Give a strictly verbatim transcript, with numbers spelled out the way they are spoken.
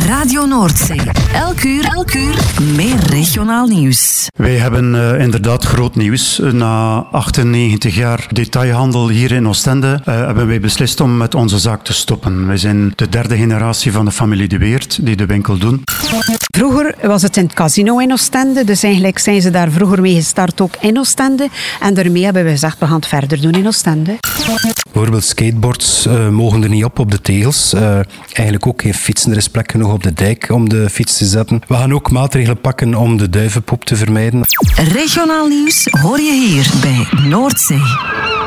Radio Noordzee. Elk uur, elk uur meer regionaal nieuws. Wij hebben uh, inderdaad groot nieuws. Na achtennegentig jaar detailhandel hier in Oostende uh, hebben wij beslist om met onze zaak te stoppen. Wij zijn de derde generatie van de familie De Weert die de winkel doen. Vroeger was het in het casino in Oostende, dus eigenlijk zijn ze daar vroeger mee gestart ook in Oostende. En daarmee hebben we gezegd, we gaan het verder doen in Oostende. Bijvoorbeeld skateboards uh, mogen er niet op op de tegels. Uh, eigenlijk ook geen fietsen. Er is plek genoeg op de dijk om de fiets te zetten. We gaan ook maatregelen pakken om de duivenpoep te vermijden. Regionaal nieuws hoor je hier bij Noordzee.